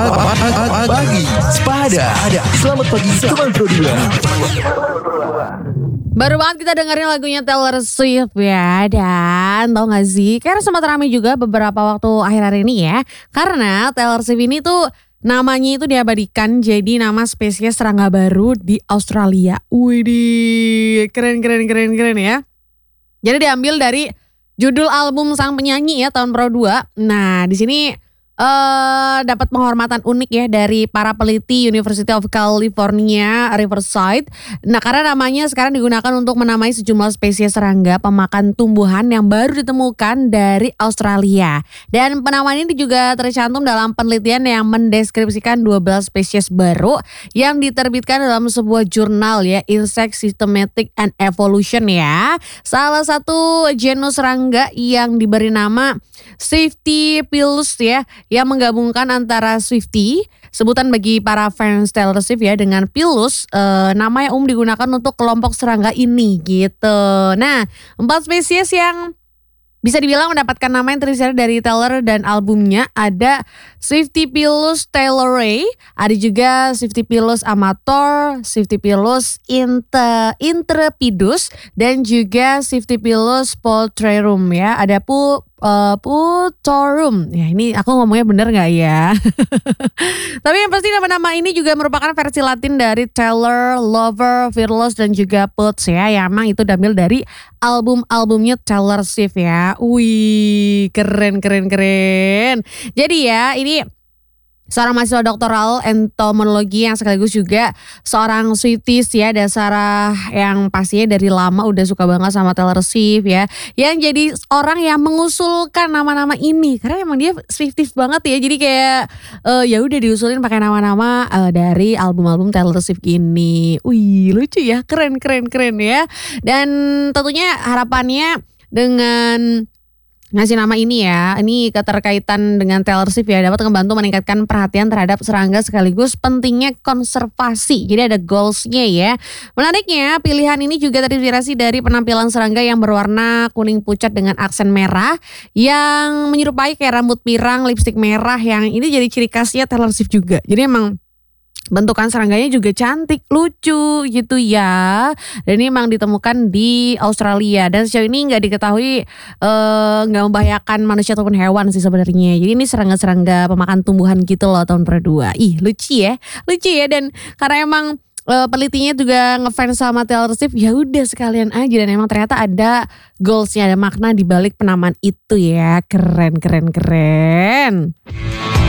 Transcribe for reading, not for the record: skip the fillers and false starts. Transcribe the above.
Pagi Sepada. Selamat pagi teman Pro 2. Baru banget kita dengerin lagunya Taylor Swift ya. Dan tau gak sih, kayak sempat ramai juga beberapa waktu akhir-akhir ini ya. Karena Taylor Swift ini tuh namanya itu diabadikan jadi nama spesies serangga baru di Australia. Widih, keren ya. Jadi diambil dari judul album sang penyanyi ya tahun Pro 2. Nah di sini dapat penghormatan unik ya dari para peneliti University of California Riverside. Nah karena namanya sekarang digunakan untuk menamai sejumlah spesies serangga pemakan tumbuhan yang baru ditemukan dari Australia. Dan penamaan ini juga tercantum dalam penelitian yang mendeskripsikan 12 spesies baru yang diterbitkan dalam sebuah jurnal ya, Insect Systematic and Evolution ya. Salah satu genus serangga yang diberi nama Swiftypilus ya, yang menggabungkan antara Swiftie, sebutan bagi para fans Taylor Swift ya, dengan Pilus, nama yang digunakan untuk kelompok serangga ini gitu. Nah, 4 spesies yang bisa dibilang mendapatkan nama yang terinspirasi dari Taylor dan albumnya ada Swiftypilus taylorai, ada juga Swiftypilus amator, Swiftypilus intrepidus, dan juga Swiftypilus pulchreum ya. Ada Putorum. Ya ini aku ngomongnya bener gak ya? Tapi yang pasti nama-nama ini juga merupakan versi Latin dari Taylor, Lover, Fearless, dan juga Putz ya. Yang emang itu diambil dari album-albumnya Taylor Swift ya. Wih, keren. Jadi ya ini seorang mahasiswa doktoral entomologi yang sekaligus juga seorang Swifties ya, dasar yang pastinya dari lama udah suka banget sama Taylor Swift ya, yang jadi orang yang mengusulkan nama-nama ini karena emang dia Swifties banget ya. Jadi kayak ya udah diusulin pakai nama-nama dari album-album Taylor Swift ini. Wih, lucu ya, keren ya. Dan tentunya harapannya dengan ngasih nama ini ya, ini keterkaitan dengan Taylor Swift ya, dapat membantu meningkatkan perhatian terhadap serangga sekaligus pentingnya konservasi. Jadi ada goalsnya ya. Menariknya pilihan ini juga terinspirasi dari penampilan serangga yang berwarna kuning pucat dengan aksen merah yang menyerupai kayak rambut pirang, lipstik merah, yang ini jadi ciri khasnya Taylor Swift juga. Jadi emang bentukan serangganya juga cantik, lucu gitu ya. Dan ini memang ditemukan di Australia. Dan sejauh ini nggak diketahui nggak membahayakan manusia ataupun hewan sih sebenarnya. Jadi ini serangga-serangga pemakan tumbuhan gitu loh tahun Pro 2. Ih lucu ya. Dan karena emang penelitinya juga ngefans sama Taylor Swift, ya udah sekalian aja. Dan emang ternyata ada goalsnya, ada makna di balik penamaan itu ya. Keren.